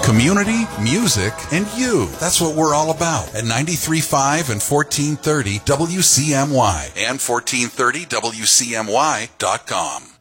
Community, music, and you. That's what we're all about at 93.5 and 1430 WCMY and 1430WCMY.com.